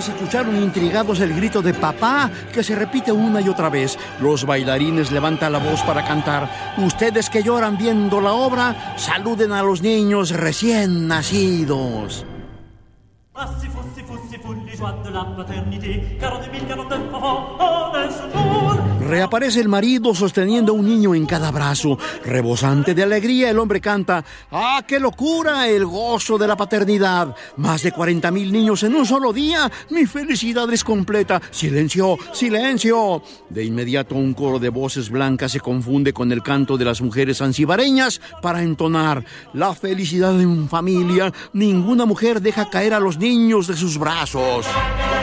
Todos escucharon intrigados el grito de papá, que se repite una y otra vez. Los bailarines levantan la voz para cantar. Ustedes que lloran viendo la obra, saluden a los niños recién nacidos. Reaparece el marido sosteniendo a un niño en cada brazo. Rebosante de alegría, el hombre canta: ¡ah, qué locura! El gozo de la paternidad. Más de 40,000 niños en un solo día. Mi felicidad es completa. ¡Silencio! ¡Silencio! De inmediato un coro de voces blancas se confunde con el canto de las mujeres zanzibareñas para entonar: la felicidad de una familia. Ninguna mujer deja caer a los niños de sus brazos.